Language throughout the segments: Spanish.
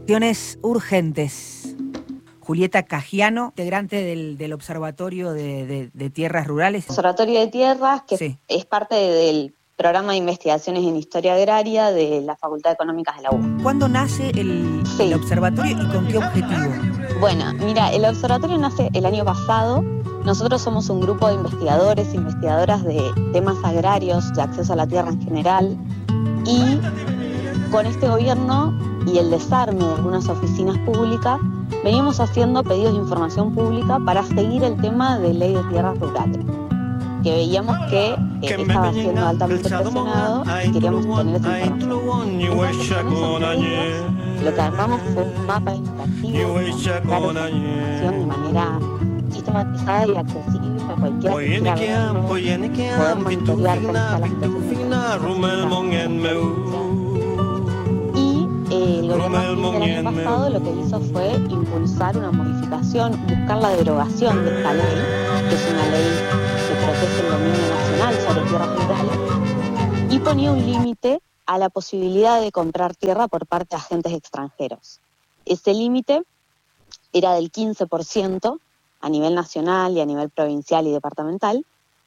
Acciones urgentes. Julieta Cagiano, integrante del Observatorio de Tierras Rurales. Observatorio de Tierras, que sí, es parte del programa de investigaciones en historia agraria de la Facultad de Económicas de la UBA. ¿Cuándo nace el observatorio y con qué objetivo? Bueno, mira, el observatorio nace el año pasado. Nosotros somos un grupo de investigadores, investigadoras de temas agrarios, de acceso a la tierra en general, y con este gobierno y el desarme de algunas oficinas públicas, venimos haciendo pedidos de información pública para seguir el tema de ley de tierras rurales, que veíamos que estaba siendo altamente presionado y queríamos tener esa información. Entonces, lo que armamos fue un mapa educativo para mostrar esa información de manera sistematizada y accesible a cualquiera que quiera verlo, poder monitorear cómo está la situación el gobierno del año pasado lo que hizo fue impulsar una modificación, buscar la derogación de esta ley, que es una ley que protege el dominio nacional sobre tierras rurales, y ponía un límite a la posibilidad de comprar tierra por parte de agentes extranjeros. Ese límite era del 15% a nivel nacional y a nivel provincial y departamental,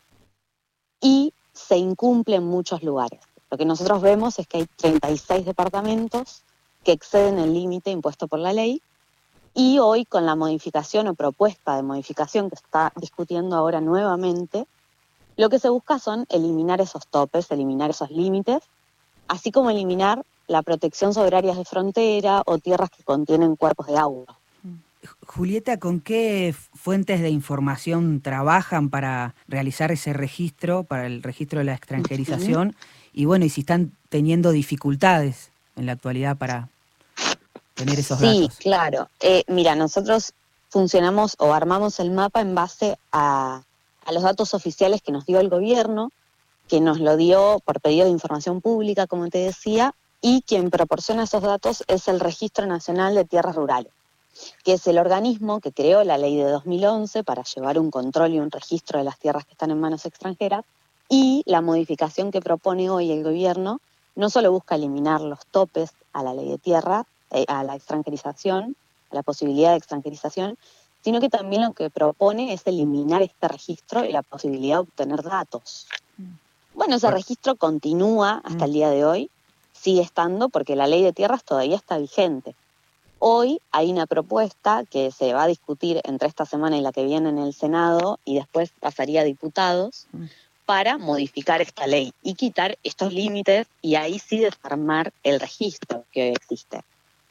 y se incumple en muchos lugares. Lo que nosotros vemos es que hay 36 departamentos que exceden el límite impuesto por la ley, y hoy con la modificación o propuesta de modificación que está discutiendo ahora nuevamente, lo que se busca son eliminar esos topes, eliminar esos límites, así como eliminar la protección sobre áreas de frontera o tierras que contienen cuerpos de agua. Julieta, ¿con qué fuentes de información trabajan para realizar ese registro, para el registro de la extranjerización? Uh-huh. Y bueno, y si están teniendo dificultades en la actualidad para tener esos datos. Sí, claro. Mira, nosotros funcionamos o armamos el mapa en base a los datos oficiales que nos dio el gobierno, que nos lo dio por pedido de información pública, como te decía, y quien proporciona esos datos es el Registro Nacional de Tierras Rurales, que es el organismo que creó la ley de 2011 para llevar un control y un registro de las tierras que están en manos extranjeras, y la modificación que propone hoy el gobierno no solo busca eliminar los topes a la ley de tierra, a la extranjerización, a la posibilidad de extranjerización, sino que también lo que propone es eliminar este registro y la posibilidad de obtener datos. Bueno, ese registro continúa hasta el día de hoy, sigue estando porque la ley de tierras todavía está vigente. Hoy hay una propuesta que se va a discutir entre esta semana y la que viene en el Senado y después pasaría a diputados para modificar esta ley y quitar estos límites y ahí sí desarmar el registro que hoy existe.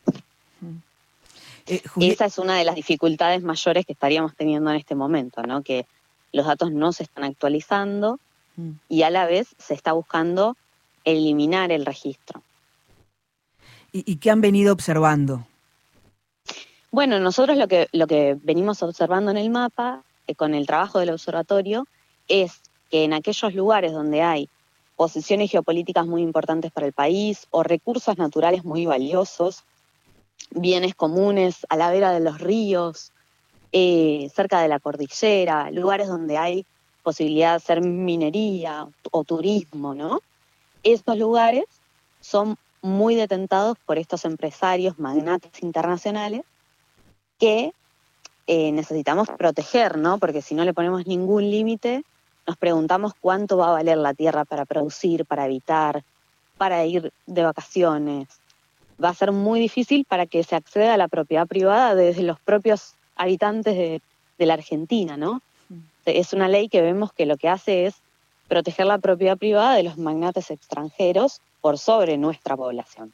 Esa es una de las dificultades mayores que estaríamos teniendo en este momento, ¿no? Que los datos no se están actualizando y a la vez se está buscando eliminar el registro. ¿Y qué han venido observando? Bueno, nosotros lo que venimos observando en el mapa, con el trabajo del observatorio, es que en aquellos lugares donde hay posiciones geopolíticas muy importantes para el país o recursos naturales muy valiosos, bienes comunes a la vera de los ríos, cerca de la cordillera, lugares donde hay posibilidad de hacer minería o turismo, ¿no? Estos lugares son muy detentados por estos empresarios, magnates internacionales, que necesitamos proteger, ¿no? Porque si no le ponemos ningún límite, nos preguntamos cuánto va a valer la tierra para producir, para habitar, para ir de vacaciones. Va a ser muy difícil para que se acceda a la propiedad privada desde los propios habitantes de la Argentina, ¿no? Es una ley que vemos que lo que hace es proteger la propiedad privada de los magnates extranjeros por sobre nuestra población.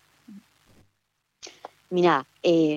Mirá,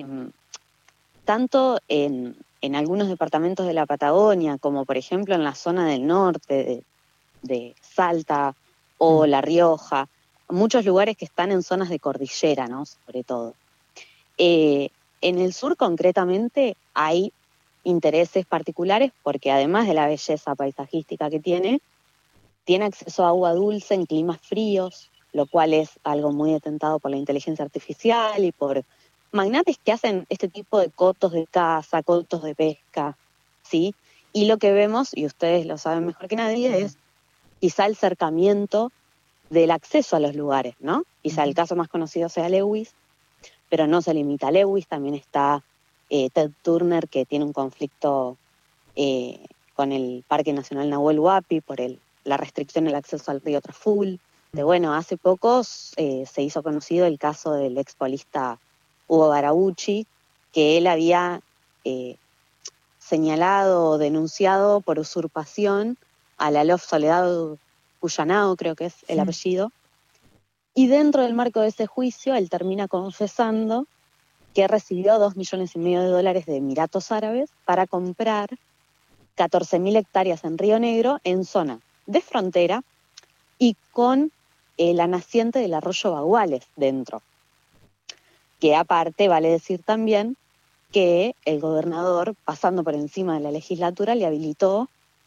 tanto en algunos departamentos de la Patagonia, como por ejemplo en la zona del norte de Salta o La Rioja, muchos lugares que están en zonas de cordillera, ¿no? Sobre todo. En el sur concretamente hay intereses particulares porque además de la belleza paisajística que tiene acceso a agua dulce en climas fríos, lo cual es algo muy detentado por la inteligencia artificial y por magnates que hacen este tipo de cotos de caza, cotos de pesca, ¿sí? Y lo que vemos, y ustedes lo saben mejor que nadie, es quizá el cercamiento del acceso a los lugares, ¿no? Quizá el caso más conocido sea Lewis, pero no se limita a Lewis, también está Ted Turner, que tiene un conflicto con el Parque Nacional Nahuel Huapi por la restricción del acceso al río Traful. Bueno, hace poco se hizo conocido el caso del expolista Hugo Baraucci, que él había señalado o denunciado por usurpación a la LOF Soledad Cuyanao, creo que es el apellido, y dentro del marco de ese juicio él termina confesando que recibió $2,5 millones de Emiratos Árabes para comprar 14.000 hectáreas en Río Negro, en zona de frontera, y con la naciente del arroyo Baguales dentro. Que aparte vale decir también que el gobernador, pasando por encima de la legislatura, le habilitó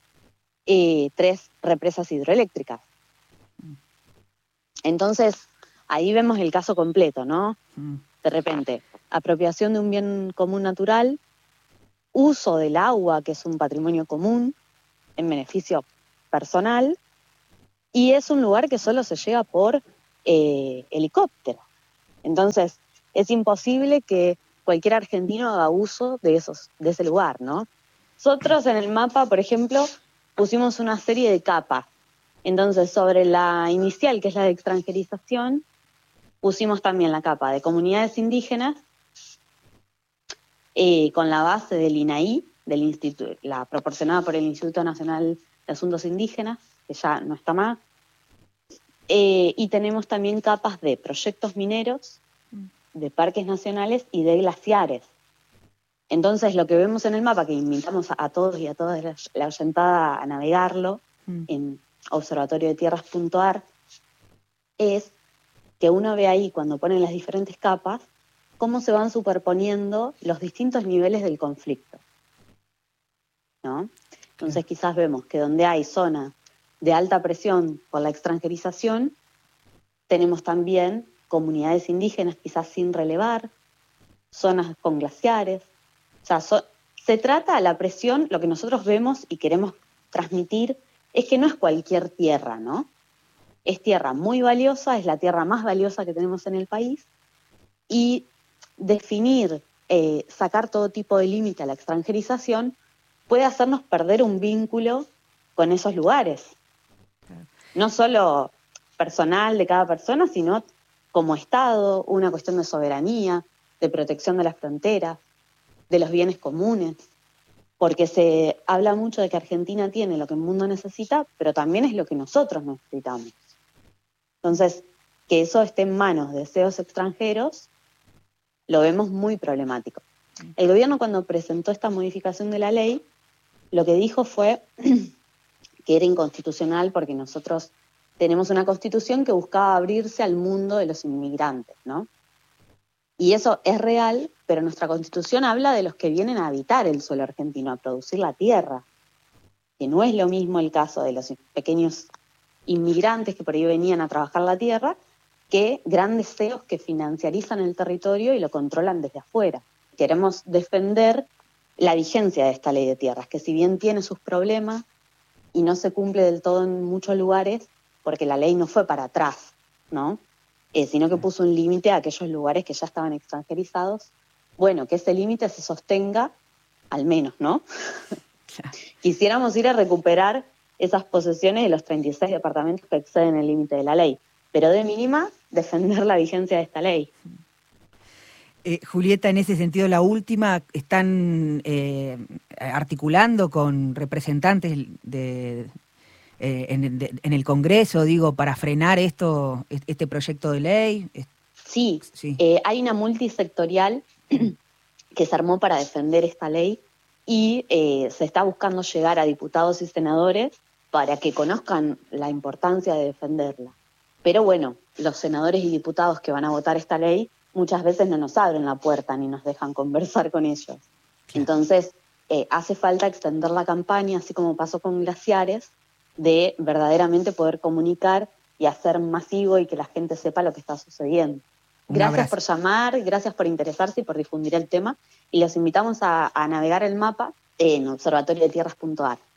3 represas hidroeléctricas. Entonces, ahí vemos el caso completo, ¿no? De repente, apropiación de un bien común natural, uso del agua, que es un patrimonio común, en beneficio personal, y es un lugar que solo se llega por helicóptero. Entonces, es imposible que cualquier argentino haga uso de ese lugar, ¿no? Nosotros en el mapa, por ejemplo, pusimos una serie de capas. Entonces, sobre la inicial, que es la de extranjerización, pusimos también la capa de comunidades indígenas, con la base del INAI, la proporcionada por el Instituto Nacional de Asuntos Indígenas, que ya no está más. Y tenemos también capas de proyectos mineros, de parques nacionales y de glaciares. Entonces, lo que vemos en el mapa, que invitamos a todos y a todas la oyentada a navegarlo en observatorio-de-tierras.ar, es que uno ve ahí, cuando ponen las diferentes capas, cómo se van superponiendo los distintos niveles del conflicto, ¿no? Entonces, quizás vemos que donde hay zonas de alta presión por la extranjerización, tenemos también comunidades indígenas quizás sin relevar, zonas con glaciares. O sea, se trata la presión, lo que nosotros vemos y queremos transmitir es que no es cualquier tierra, ¿no? Es tierra muy valiosa, es la tierra más valiosa que tenemos en el país, y definir, sacar todo tipo de límite a la extranjerización puede hacernos perder un vínculo con esos lugares. No solo personal de cada persona, sino como Estado, una cuestión de soberanía, de protección de las fronteras, de los bienes comunes, porque se habla mucho de que Argentina tiene lo que el mundo necesita, pero también es lo que nosotros necesitamos. Entonces, que eso esté en manos de deseos extranjeros, lo vemos muy problemático. El gobierno, cuando presentó esta modificación de la ley, lo que dijo fue que era inconstitucional porque nosotros tenemos una constitución que buscaba abrirse al mundo de los inmigrantes, ¿no? Y eso es real, pero nuestra constitución habla de los que vienen a habitar el suelo argentino, a producir la tierra, que no es lo mismo el caso de los pequeños inmigrantes que por ahí venían a trabajar la tierra, que grandes CEOs que financiarizan el territorio y lo controlan desde afuera. Queremos defender la vigencia de esta ley de tierras, que si bien tiene sus problemas y no se cumple del todo en muchos lugares, porque la ley no fue para atrás, ¿no? Sino que puso un límite a aquellos lugares que ya estaban extranjerizados. Bueno, que ese límite se sostenga, al menos, ¿no? Claro. Quisiéramos ir a recuperar esas posesiones de los 36 departamentos que exceden el límite de la ley, pero de mínima, defender la vigencia de esta ley. Julieta, en ese sentido, la última, están articulando con representantes en el Congreso, digo, para frenar este proyecto de ley. Sí. Hay una multisectorial que se armó para defender esta ley y se está buscando llegar a diputados y senadores para que conozcan la importancia de defenderla. Pero bueno, los senadores y diputados que van a votar esta ley muchas veces no nos abren la puerta ni nos dejan conversar con ellos. Entonces, hace falta extender la campaña, así como pasó con Glaciares, de verdaderamente poder comunicar y hacer masivo y que la gente sepa lo que está sucediendo. Gracias por llamar, gracias por interesarse y por difundir el tema, y los invitamos a navegar el mapa en observatorio-de-tierras.ar.